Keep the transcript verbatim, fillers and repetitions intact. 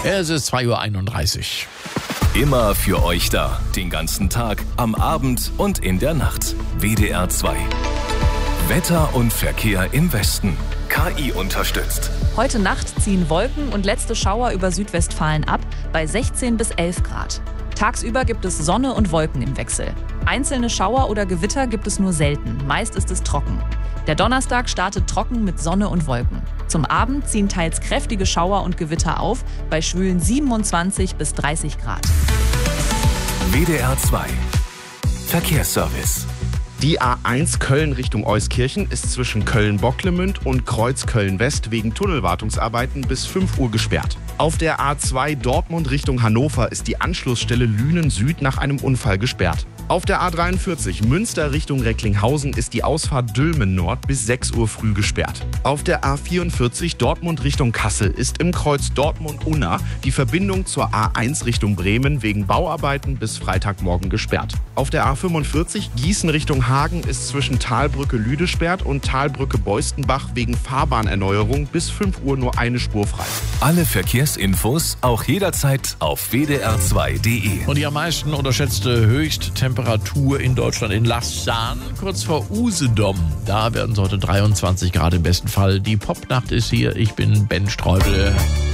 Es ist zwei Uhr einunddreißig. Immer für euch da. Den ganzen Tag, am Abend und in der Nacht. W D R zwei. Wetter und Verkehr im Westen. K I unterstützt. Heute Nacht ziehen Wolken und letzte Schauer über Südwestfalen ab bei sechzehn bis elf Grad. Tagsüber gibt es Sonne und Wolken im Wechsel. Einzelne Schauer oder Gewitter gibt es nur selten. Meist ist es trocken. Der Donnerstag startet trocken mit Sonne und Wolken. Zum Abend ziehen teils kräftige Schauer und Gewitter auf bei schwülen siebenundzwanzig bis dreißig Grad. W D R zwei. Verkehrsservice. Die A eins Köln Richtung Euskirchen ist zwischen Köln-Bocklemünd und Kreuz-Köln-West wegen Tunnelwartungsarbeiten bis fünf Uhr gesperrt. Auf der A zwei Dortmund Richtung Hannover ist die Anschlussstelle Lünen Süd nach einem Unfall gesperrt. Auf der A dreiundvierzig Münster Richtung Recklinghausen ist die Ausfahrt Dülmen Nord bis sechs Uhr früh gesperrt. Auf der A vierundvierzig Dortmund Richtung Kassel ist im Kreuz Dortmund-Unna die Verbindung zur A eins Richtung Bremen wegen Bauarbeiten bis Freitagmorgen gesperrt. Auf der A fünfundvierzig Gießen Richtung Hagen ist zwischen Talbrücke Lüdesperrt und Talbrücke Beustenbach wegen Fahrbahnerneuerung bis fünf Uhr nur eine Spur frei. Alle Verkehrsinfos auch jederzeit auf w d r zwei punkt d e. Und die am meisten unterschätzte Höchsttemperatur in Deutschland in Lausanne, kurz vor Usedom. Da werden es heute dreiundzwanzig Grad im besten Fall. Die Popnacht ist hier. Ich bin Ben Streubel.